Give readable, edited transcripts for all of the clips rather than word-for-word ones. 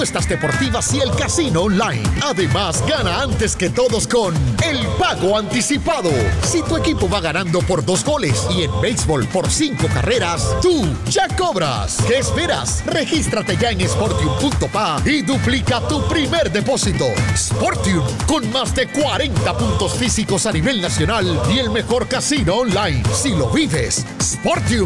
Apuestas deportivas y el casino online. Además, gana antes que todos con el pago anticipado. Si tu equipo va ganando por 2 goles y en béisbol por 5 carreras, tú ya cobras. ¿Qué esperas? Regístrate ya en Sportium.pa y duplica tu primer depósito. Sportium, con más de 40 puntos físicos a nivel nacional y el mejor casino online. Si lo vives, Sportium.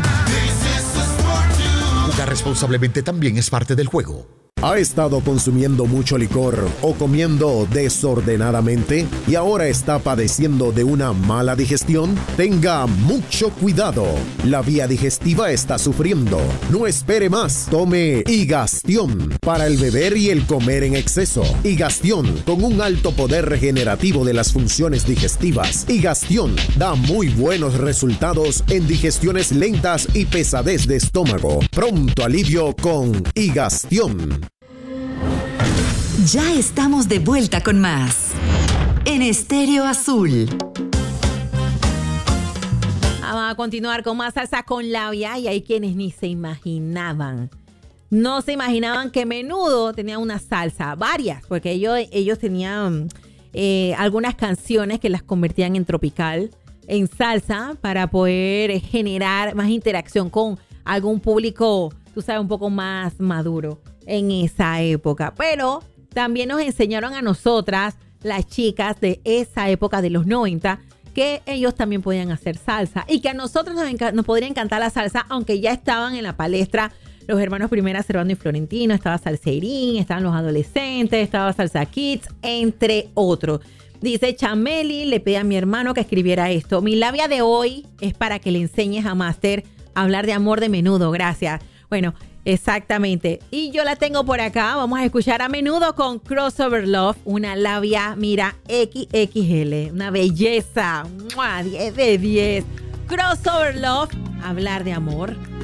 Jugar responsablemente también es parte del juego. ¿Ha estado consumiendo mucho licor o comiendo desordenadamente y ahora está padeciendo de una mala digestión? Tenga mucho cuidado. La vía digestiva está sufriendo. No espere más. Tome Higastión para el beber y el comer en exceso. Higastión, con un alto poder regenerativo de las funciones digestivas. Higastión da muy buenos resultados en digestiones lentas y pesadez de estómago. Pronto alivio con Higastión. Ya estamos de vuelta con más en Estéreo Azul. Vamos a continuar con más salsa con labia y hay quienes ni se imaginaban. No se imaginaban que Menudo tenía una salsa, varias, porque ellos tenían algunas canciones que las convertían en tropical, en salsa, para poder generar más interacción con algún público, tú sabes, un poco más maduro en esa época. Pero también nos enseñaron a nosotras, las chicas de esa época de los 90, que ellos también podían hacer salsa y que a nosotros nos podría encantar la salsa, aunque ya estaban en la palestra los hermanos Primera, Servando y Florentino, estaba Salserín, estaban los adolescentes, estaba Salsa Kids, entre otros. Dice Chameli, le pedí a mi hermano que escribiera esto. Mi labia de hoy es para que le enseñes a Master a hablar de amor de Menudo, gracias. Bueno, exactamente. Y yo la tengo por acá. Vamos a escuchar a Menudo con Crossover Love. Una labia, mira, XXL. Una belleza. ¡Mua! 10 de 10. Crossover Love. Hablar de amor.